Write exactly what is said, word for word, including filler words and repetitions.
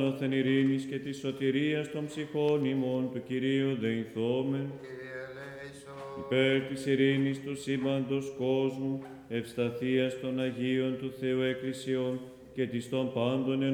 Δόθεν ειρήνης και της σωτηρίας των ψυχών ημών του Κυρίου δεηθόμεν. Υπέρ της ειρήνης του σύμπαντος κόσμου, ευσταθίας των Αγίων του Θεού Εκκλησιών και της των πάντων